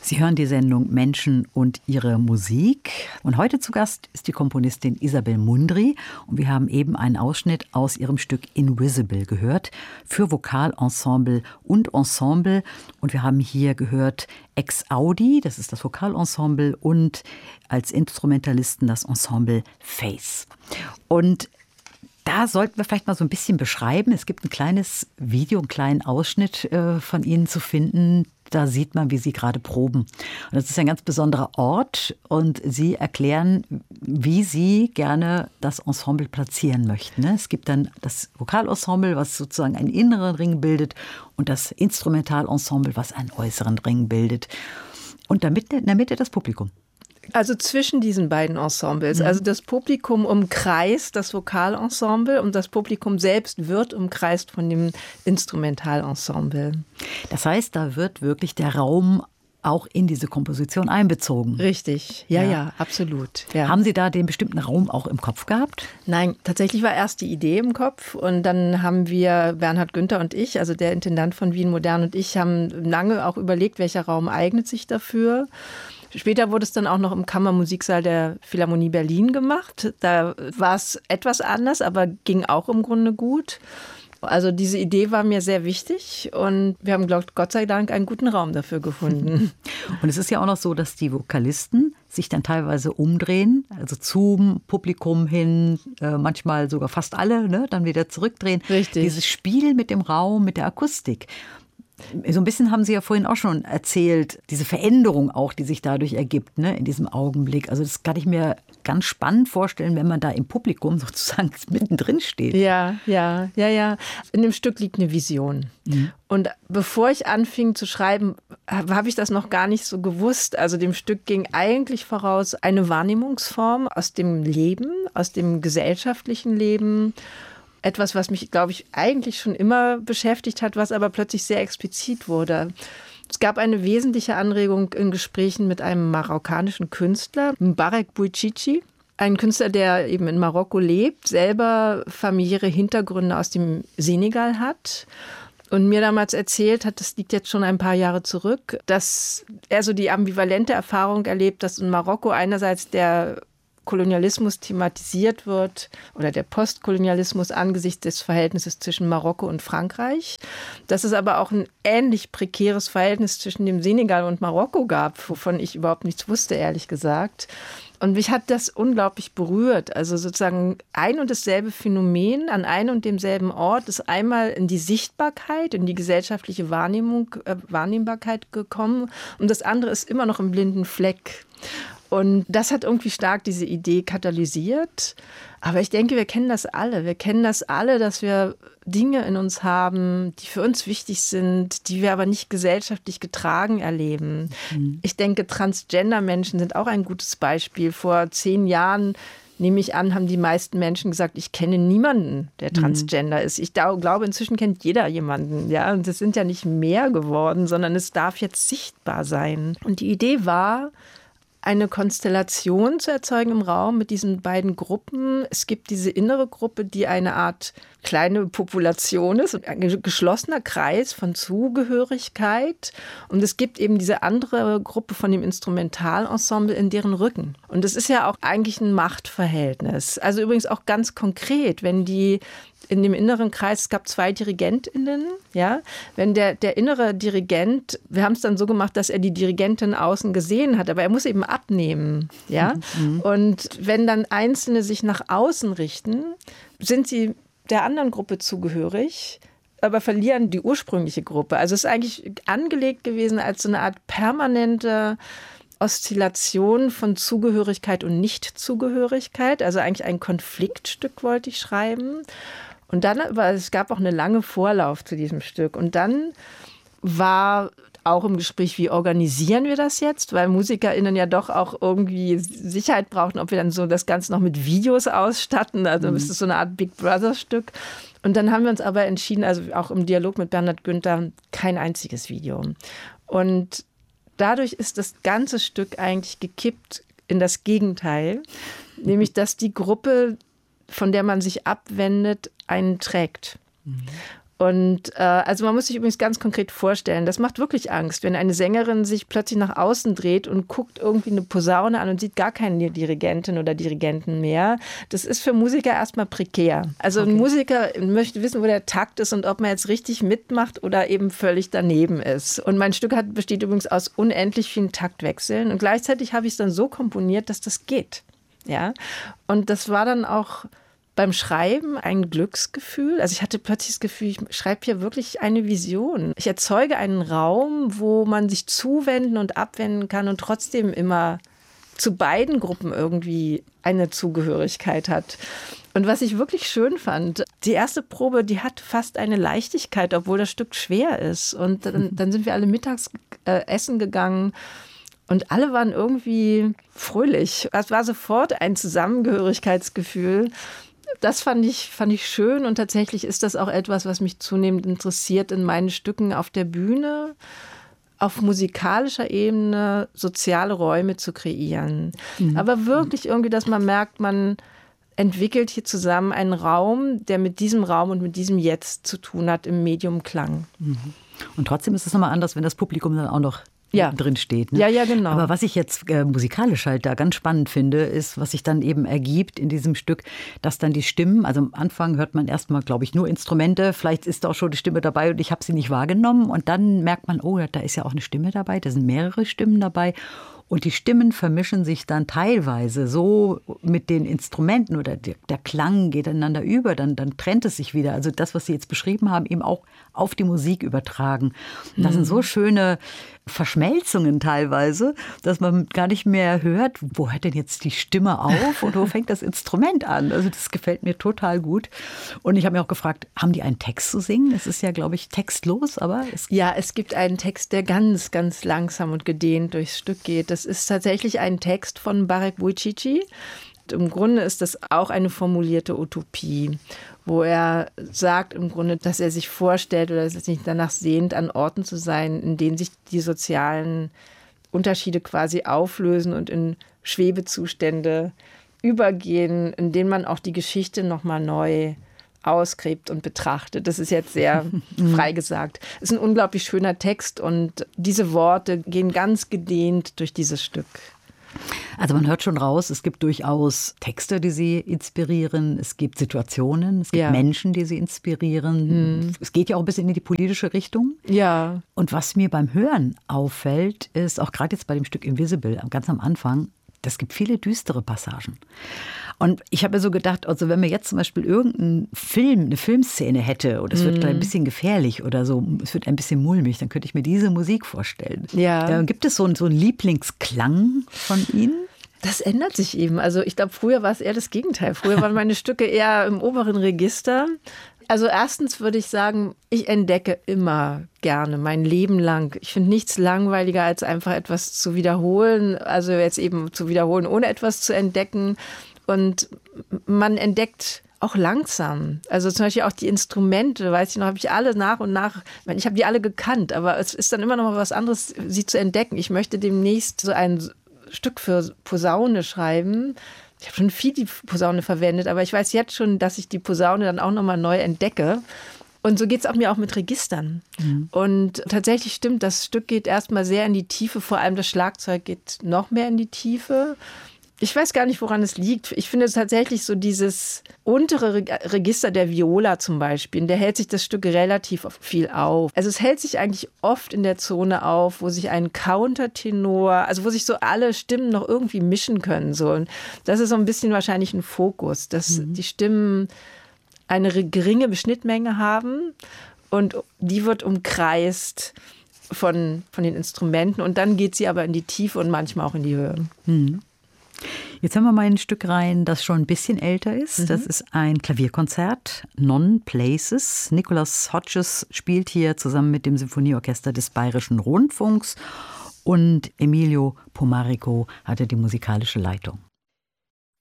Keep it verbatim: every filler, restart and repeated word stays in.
Sie hören die Sendung Menschen und ihre Musik. Und heute zu Gast ist die Komponistin Isabel Mundry. Und wir haben eben einen Ausschnitt aus ihrem Stück Invisible gehört für Vokalensemble und Ensemble. Und wir haben hier gehört Ex Audi, das ist das Vokalensemble, und als Instrumentalisten das Ensemble Face. Und da sollten wir vielleicht mal so ein bisschen beschreiben. Es gibt ein kleines Video, einen kleinen Ausschnitt äh, von Ihnen zu finden. Da sieht man, wie Sie gerade proben. Und das ist ein ganz besonderer Ort. Und Sie erklären, wie Sie gerne das Ensemble platzieren möchten. Es gibt dann das Vokalensemble, was sozusagen einen inneren Ring bildet, und das Instrumentalensemble, was einen äußeren Ring bildet. Und damit, in der Mitte das Publikum. Also zwischen diesen beiden Ensembles. Also das Publikum umkreist das Vokalensemble und das Publikum selbst wird umkreist von dem Instrumentalensemble. Das heißt, da wird wirklich der Raum auch in diese Komposition einbezogen. Richtig, ja, ja, ja, absolut. Ja. Haben Sie da den bestimmten Raum auch im Kopf gehabt? Nein, tatsächlich war erst die Idee im Kopf und dann haben wir, Bernhard Günther und ich, also der Intendant von Wien Modern und ich, haben lange auch überlegt, welcher Raum eignet sich dafür. Später wurde es dann auch noch im Kammermusiksaal der Philharmonie Berlin gemacht. Da war es etwas anders, aber ging auch im Grunde gut. Also diese Idee war mir sehr wichtig und wir haben, Gott sei Dank, einen guten Raum dafür gefunden. Und es ist ja auch noch so, dass die Vokalisten sich dann teilweise umdrehen, also zum Publikum hin, äh, manchmal sogar fast alle, ne, dann wieder zurückdrehen. Richtig. Dieses Spiel mit dem Raum, mit der Akustik. So ein bisschen haben Sie ja vorhin auch schon erzählt, diese Veränderung auch, die sich dadurch ergibt, ne, in diesem Augenblick. Also das kann ich mir ganz spannend vorstellen, wenn man da im Publikum sozusagen mittendrin steht. Ja, ja, ja, ja. In dem Stück liegt eine Vision. Mhm. Und bevor ich anfing zu schreiben, habe ich das noch gar nicht so gewusst. Also dem Stück ging eigentlich voraus eine Wahrnehmungsform aus dem Leben, aus dem gesellschaftlichen Leben. Etwas, was mich, glaube ich, eigentlich schon immer beschäftigt hat, was aber plötzlich sehr explizit wurde. Es gab eine wesentliche Anregung in Gesprächen mit einem marokkanischen Künstler, Mbarek Bouichichi. Ein Künstler, der eben in Marokko lebt, selber familiäre Hintergründe aus dem Senegal hat. Und mir damals erzählt hat, das liegt jetzt schon ein paar Jahre zurück, dass er so die ambivalente Erfahrung erlebt, dass in Marokko einerseits der Kolonialismus thematisiert wird oder der Postkolonialismus angesichts des Verhältnisses zwischen Marokko und Frankreich. Dass es aber auch ein ähnlich prekäres Verhältnis zwischen dem Senegal und Marokko gab, wovon ich überhaupt nichts wusste, ehrlich gesagt. Und mich hat das unglaublich berührt. Also sozusagen ein und dasselbe Phänomen an einem und demselben Ort ist einmal in die Sichtbarkeit, in die gesellschaftliche Wahrnehmung, äh, Wahrnehmbarkeit gekommen und das andere ist immer noch im blinden Fleck. Und das hat irgendwie stark diese Idee katalysiert. Aber ich denke, wir kennen das alle. Wir kennen das alle, dass wir Dinge in uns haben, die für uns wichtig sind, die wir aber nicht gesellschaftlich getragen erleben. Mhm. Ich denke, Transgender-Menschen sind auch ein gutes Beispiel. Vor zehn Jahren, nehme ich an, haben die meisten Menschen gesagt, ich kenne niemanden, der Transgender mhm. ist. Ich glaube, inzwischen kennt jeder jemanden. Ja? Und es sind ja nicht mehr geworden, sondern es darf jetzt sichtbar sein. Und die Idee war, eine Konstellation zu erzeugen im Raum mit diesen beiden Gruppen. Es gibt diese innere Gruppe, die eine Art kleine Population ist, ein geschlossener Kreis von Zugehörigkeit. Und es gibt eben diese andere Gruppe von dem Instrumentalensemble in deren Rücken. Und es ist ja auch eigentlich ein Machtverhältnis. Also übrigens auch ganz konkret, wenn die in dem inneren Kreis, es gab zwei DirigentInnen, ja, wenn der, der innere Dirigent, wir haben es dann so gemacht, dass er die Dirigentin außen gesehen hat, aber er muss eben abnehmen, ja, mhm. und wenn dann Einzelne sich nach außen richten, sind sie der anderen Gruppe zugehörig, aber verlieren die ursprüngliche Gruppe. Also es ist eigentlich angelegt gewesen als so eine Art permanente Oszillation von Zugehörigkeit und Nichtzugehörigkeit, also eigentlich ein Konfliktstück wollte ich schreiben. Und dann, aber es gab auch eine lange Vorlauf zu diesem Stück. Und dann war auch im Gespräch, wie organisieren wir das jetzt? Weil MusikerInnen ja doch auch irgendwie Sicherheit brauchten, ob wir dann so das Ganze noch mit Videos ausstatten. Also mhm. ist es so eine Art Big Brother-Stück. Und dann haben wir uns aber entschieden, also auch im Dialog mit Bernhard Günther, kein einziges Video. Und dadurch ist das ganze Stück eigentlich gekippt in das Gegenteil, nämlich dass die Gruppe, von der man sich abwendet, einen trägt. Mhm. Und äh, also man muss sich übrigens ganz konkret vorstellen, das macht wirklich Angst, wenn eine Sängerin sich plötzlich nach außen dreht und guckt irgendwie eine Posaune an und sieht gar keine Dirigentin oder Dirigenten mehr. Das ist für Musiker erstmal prekär. Also okay. Ein Musiker möchte wissen, wo der Takt ist und ob man jetzt richtig mitmacht oder eben völlig daneben ist. Und mein Stück hat, besteht übrigens aus unendlich vielen Taktwechseln und gleichzeitig habe ich es dann so komponiert, dass das geht. Ja? Und das war dann auch beim Schreiben ein Glücksgefühl. Also ich hatte plötzlich das Gefühl, ich schreibe hier wirklich eine Vision. Ich erzeuge einen Raum, wo man sich zuwenden und abwenden kann und trotzdem immer zu beiden Gruppen irgendwie eine Zugehörigkeit hat. Und was ich wirklich schön fand, die erste Probe, die hat fast eine Leichtigkeit, obwohl das Stück schwer ist. Und dann, dann sind wir alle mittags äh, essen gegangen. Und alle waren irgendwie fröhlich. Es war sofort ein Zusammengehörigkeitsgefühl. Das fand ich, fand ich schön und tatsächlich ist das auch etwas, was mich zunehmend interessiert in meinen Stücken auf der Bühne, auf musikalischer Ebene soziale Räume zu kreieren. Mhm. Aber wirklich irgendwie, dass man merkt, man entwickelt hier zusammen einen Raum, der mit diesem Raum und mit diesem Jetzt zu tun hat im Medium Klang. Mhm. Und trotzdem ist es nochmal anders, wenn das Publikum dann auch noch ja. drin steht. Ne? Ja, ja, genau. Aber was ich jetzt äh, musikalisch halt da ganz spannend finde, ist, was sich dann eben ergibt in diesem Stück, dass dann die Stimmen, also am Anfang hört man erstmal, glaube ich, nur Instrumente, vielleicht ist da auch schon die Stimme dabei und ich habe sie nicht wahrgenommen und dann merkt man, oh, da ist ja auch eine Stimme dabei, da sind mehrere Stimmen dabei. Und die Stimmen vermischen sich dann teilweise so mit den Instrumenten oder der, der Klang geht ineinander über, dann, dann trennt es sich wieder. Also das, was Sie jetzt beschrieben haben, eben auch auf die Musik übertragen. Und das sind so schöne Verschmelzungen teilweise, dass man gar nicht mehr hört, wo hört denn jetzt die Stimme auf und wo fängt das Instrument an? Also das gefällt mir total gut. Und ich habe mir auch gefragt, haben die einen Text zu singen? Es ist ja, glaube ich, textlos, aber es ja, es gibt einen Text, der ganz, ganz langsam und gedehnt durchs Stück geht. Das ist tatsächlich ein Text von Barek Vujicic. Im Grunde ist das auch eine formulierte Utopie, wo er sagt im Grunde, dass er sich vorstellt oder sich danach sehnt, an Orten zu sein, in denen sich die sozialen Unterschiede quasi auflösen und in Schwebezustände übergehen, in denen man auch die Geschichte nochmal neu ausgräbt und betrachtet. Das ist jetzt sehr frei gesagt. Es ist ein unglaublich schöner Text und diese Worte gehen ganz gedehnt durch dieses Stück. Also man hört schon raus, es gibt durchaus Texte, die Sie inspirieren, es gibt Situationen, es gibt ja. Menschen, die Sie inspirieren. Hm. Es geht ja auch ein bisschen in die politische Richtung. Ja. Und was mir beim Hören auffällt, ist auch gerade jetzt bei dem Stück Invisible, ganz am Anfang, es gibt viele düstere Passagen. Und ich habe mir so gedacht, also wenn man jetzt zum Beispiel irgendeinen Film, eine Filmszene hätte und es wird mm. ein bisschen gefährlich oder so, es wird ein bisschen mulmig, dann könnte ich mir diese Musik vorstellen. Ja. Äh, gibt es so, einen, so einen Lieblingsklang von Ihnen? Das ändert sich eben. Also ich glaube, früher war es eher das Gegenteil. Früher waren meine Stücke eher im oberen Register. Also erstens würde ich sagen, ich entdecke immer gerne mein Leben lang. Ich finde nichts langweiliger, als einfach etwas zu wiederholen. Also jetzt eben zu wiederholen, ohne etwas zu entdecken. Und man entdeckt auch langsam. Also zum Beispiel auch die Instrumente, weiß ich noch, habe ich alle nach und nach, ich meine, ich habe die alle gekannt, aber es ist dann immer noch mal was anderes, sie zu entdecken. Ich möchte demnächst so ein Stück für Posaune schreiben. Ich habe schon viel die Posaune verwendet, aber ich weiß jetzt schon, dass ich die Posaune dann auch nochmal neu entdecke. Und so geht es auch mir auch mit Registern. Mhm. Und tatsächlich stimmt, das Stück geht erstmal sehr in die Tiefe, vor allem das Schlagzeug geht noch mehr in die Tiefe. Ich weiß gar nicht, woran es liegt. Ich finde es tatsächlich so dieses untere Register der Viola zum Beispiel, in der hält sich das Stück relativ viel auf. Also es hält sich eigentlich oft in der Zone auf, wo sich ein Countertenor, also wo sich so alle Stimmen noch irgendwie mischen können. So. Und das ist so ein bisschen wahrscheinlich ein Fokus, dass mhm. die Stimmen eine geringe Schnittmenge haben und die wird umkreist von, von den Instrumenten und dann geht sie aber in die Tiefe und manchmal auch in die Höhe. Mhm. Jetzt haben wir mal ein Stück rein, das schon ein bisschen älter ist. Mhm. Das ist ein Klavierkonzert, Non-Places. Nicholas Hodges spielt hier zusammen mit dem Symphonieorchester des Bayerischen Rundfunks und Emilio Pomarico hatte die musikalische Leitung.